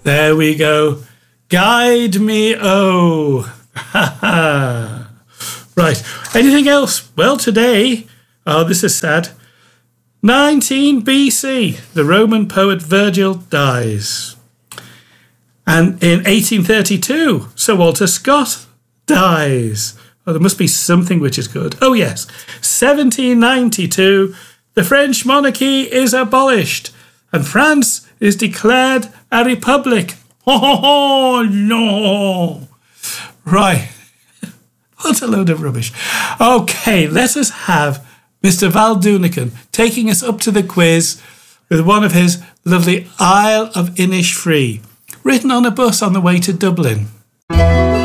There we go. Guide me, oh. Right. Anything else? Well, today, this is sad. 19 BC, the Roman poet Virgil dies. And in 1832, Sir Walter Scott dies. Oh, there must be something which is good. Oh, yes. 1792, the French monarchy is abolished and France is declared a republic. Oh, no. Right. What a load of rubbish. Okay, let us have Mr. Val Doonican taking us up to the quiz with one of his lovely Isle of Innisfree, written on a bus on the way to Dublin.